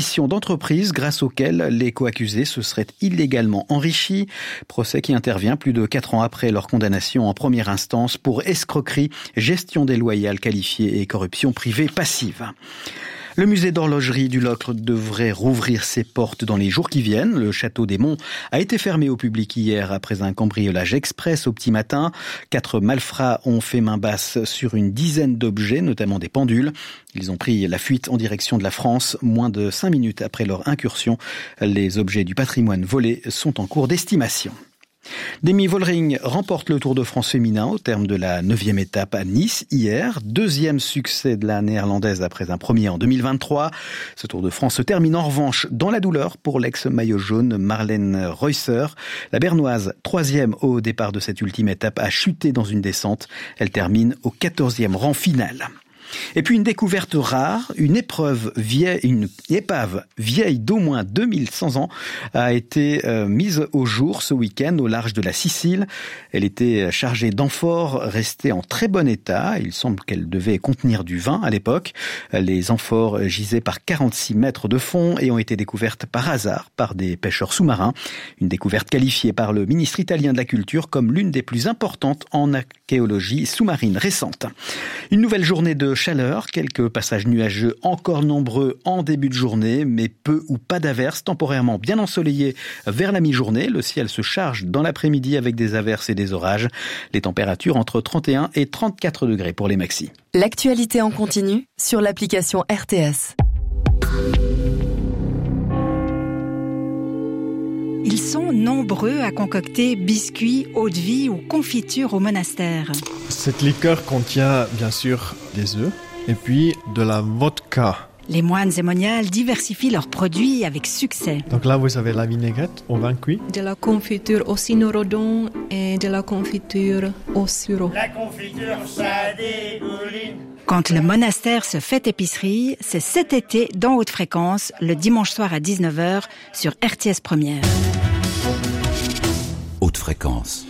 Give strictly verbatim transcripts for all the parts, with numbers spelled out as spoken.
acquisitions d'entreprises grâce auxquelles les co-accusés se seraient illégalement enrichis. Procès qui intervient plus de quatre ans après leur condamnation en première instance pour escroquerie, gestion déloyale qualifiée et corruption privée passive. Le musée d'horlogerie du Locre devrait rouvrir ses portes dans les jours qui viennent. Le château des Monts a été fermé au public hier après un cambriolage express au petit matin. Quatre malfrats ont fait main basse sur une dizaine d'objets, notamment des pendules. Ils ont pris la fuite en direction de la France. Moins de cinq minutes après leur incursion, les objets du patrimoine volés sont en cours d'estimation. Demi Vollering remporte le Tour de France féminin au terme de la neuvième étape à Nice hier. Deuxième succès de la néerlandaise après un premier en deux mille vingt-trois. Ce Tour de France se termine en revanche dans la douleur pour l'ex-maillot jaune Marlène Reusser. La Bernoise, troisième au départ de cette ultime étape, a chuté dans une descente. Elle termine au quatorzième rang final. Et puis une découverte rare, une épreuve vieille, une épave vieille d'au moins deux mille cent ans a été euh, mise au jour ce week-end au large de la Sicile. Elle était chargée d'amphores restées en très bon état. Il semble qu'elle devait contenir du vin à l'époque. Les amphores gisaient par quarante-six mètres de fond et ont été découvertes par hasard par des pêcheurs sous-marins. Une découverte qualifiée par le ministre italien de la Culture comme l'une des plus importantes en archéologie sous-marine récente. Une nouvelle journée de chaleur, quelques passages nuageux encore nombreux en début de journée, mais peu ou pas d'averses, temporairement bien ensoleillés vers la mi-journée. Le ciel se charge dans l'après-midi avec des averses et des orages. Les températures entre trente et un et trente-quatre degrés pour les maxis. L'actualité en continu sur l'application R T S. Ils sont nombreux à concocter biscuits, eau-de-vie ou confitures au monastère. Cette liqueur contient bien sûr des œufs et puis de la vodka. Les moines et moniales diversifient leurs produits avec succès. Donc là, vous avez la vinaigrette au vin cuit. De la confiture au cynorhodon et de la confiture au sureau. La confiture, ça dégouline. Quand le monastère se fait épicerie, c'est cet été dans Haute Fréquence, le dimanche soir à dix-neuf heures sur R T S Première. Haute Fréquence.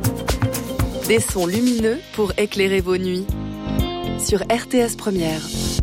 Des sons lumineux pour éclairer vos nuits sur R T S Première.